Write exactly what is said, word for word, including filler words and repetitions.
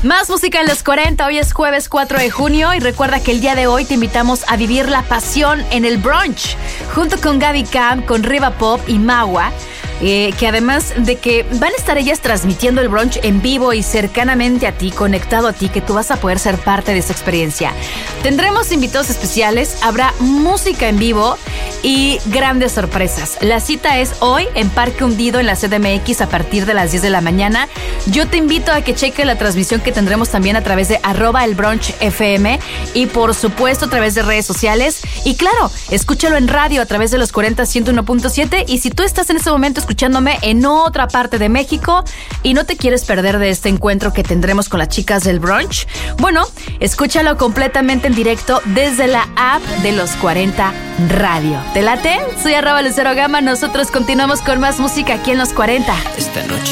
Más música en los cuarenta, hoy es jueves cuatro de junio y recuerda que el día de hoy te invitamos a vivir la pasión en el brunch, junto con Gaby Camp, con Riva Pop y Magua. Eh, que además de que van a estar ellas transmitiendo el brunch en vivo y cercanamente a ti, conectado a ti, que tú vas a poder ser parte de esa experiencia. Tendremos invitados especiales, habrá música en vivo y grandes sorpresas. La cita es hoy en Parque Hundido en la C D M X a partir de las diez de la mañana. Yo te invito a que cheque la transmisión que tendremos también a través de arroba el brunch F M y por supuesto a través de redes sociales. Y claro, escúchalo en radio a través de los cuarenta ciento uno punto siete. Y si tú estás en este momento escuchándome en otra parte de México y no te quieres perder de este encuentro que tendremos con las chicas del brunch, bueno, escúchalo completamente en directo desde la app de los cuarenta Radio. ¿Te late? Soy arroba Lucero Gama. Nosotros continuamos con más música aquí en los cuarenta. Esta noche